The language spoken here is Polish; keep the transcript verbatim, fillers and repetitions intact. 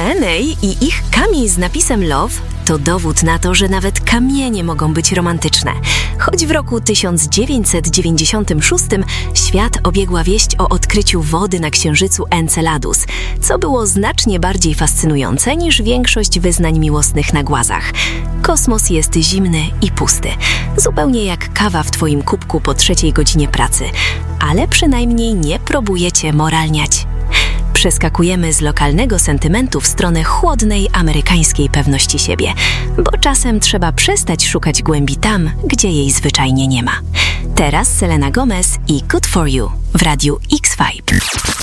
D N A i ich kamień z napisem Love to dowód na to, że nawet kamienie mogą być romantyczne. Choć w roku tysiąc dziewięćset dziewięćdziesiątym szóstym świat obiegła wieść o odkryciu wody na księżycu Enceladus, co było znacznie bardziej fascynujące niż większość wyznań miłosnych na głazach. Kosmos jest zimny i pusty, zupełnie jak kawa w twoim kubku po trzeciej godzinie pracy, ale przynajmniej nie próbujecie moralniać. Przeskakujemy z lokalnego sentymentu w stronę chłodnej amerykańskiej pewności siebie, bo czasem trzeba przestać szukać głębi tam, gdzie jej zwyczajnie nie ma. Teraz Selena Gomez i Good For You w Radiu X Vibe.